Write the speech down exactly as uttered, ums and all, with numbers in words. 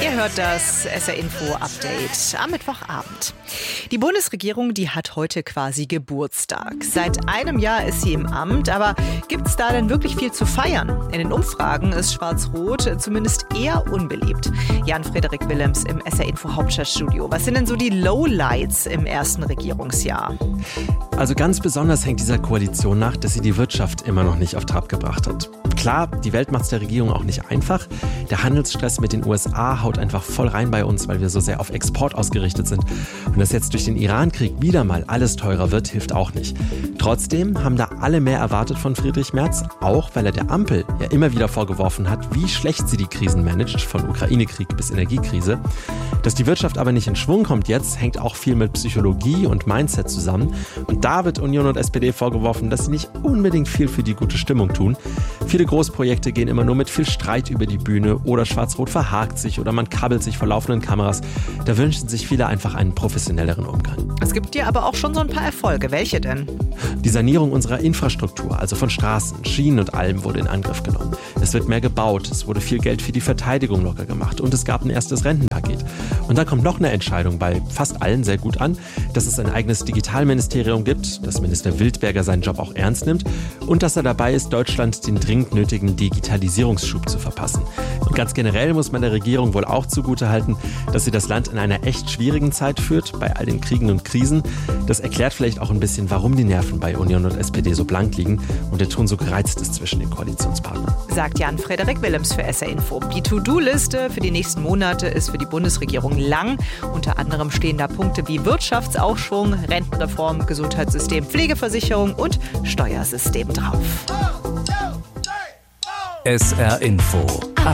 Ihr hört das S R Info Update am Mittwochabend. Die Bundesregierung, die hat heute quasi Geburtstag. Seit einem Jahr ist sie im Amt, aber gibt es da denn wirklich viel zu feiern? In den Umfragen ist Schwarz-Rot zumindest eher unbeliebt. Jan-Frederik Willems im S R Info Hauptstadtstudio. Was sind denn so die Lowlights im ersten Regierungsjahr? Also ganz besonders hängt dieser Koalition nach, dass sie die Wirtschaft immer noch nicht auf Trab gebracht hat. Klar, die Welt macht es der Regierung auch nicht einfach. Der Handelsstress mit den U S A haut einfach voll rein bei uns, weil wir so sehr auf Export ausgerichtet sind. Und dass jetzt durch den Iran-Krieg wieder mal alles teurer wird, hilft auch nicht. Trotzdem haben da alle mehr erwartet von Friedrich Merz, auch weil er der Ampel ja immer wieder vorgeworfen hat, wie schlecht sie die Krisen managt, von Ukraine-Krieg bis Energiekrise. Dass die Wirtschaft aber nicht in Schwung kommt jetzt, hängt auch viel mit Psychologie und Mindset zusammen. Und da wird Union und S P D vorgeworfen, dass sie nicht unbedingt viel für die gute Stimmung tun. Viele Großprojekte gehen immer nur mit viel Streit über die Bühne oder Schwarz-Rot verhakt sich oder man kabbelt sich vor laufenden Kameras. Da wünschen sich viele einfach einen professionelleren Umgang. Es gibt ja aber auch schon so ein paar Erfolge. Welche denn? Die Sanierung unserer Infrastruktur, also von Straßen, Schienen und allem, wurde in Angriff genommen. Es wird mehr gebaut, es wurde viel Geld für die Verteidigung locker gemacht und es gab ein erstes Rentenpaket. Und dann kommt noch eine Entscheidung bei fast allen sehr gut an, dass es ein eigenes Digitalministerium gibt, dass Minister Wildberger seinen Job auch ernst nimmt und dass er dabei ist, Deutschland den dringend nötigen Digitalisierungsschub zu verpassen. Und ganz generell muss man der Regierung wohl auch zugutehalten, dass sie das Land in einer echt schwierigen Zeit führt, bei all den Kriegen und Krisen. Das erklärt vielleicht auch ein bisschen, warum die Nerven bei Union und S P D so blank liegen und der Ton so gereizt ist zwischen den Koalitionspartnern. Sagt Jan-Frederik Willems für S R Info. Die To-Do-Liste für die nächsten Monate ist für die Bundesregierung lang. Unter anderem stehen da Punkte wie Wirtschaftsaufschwung, Rentenreform, Gesundheitssystem, Pflegeversicherung und Steuersystem drauf. S R Info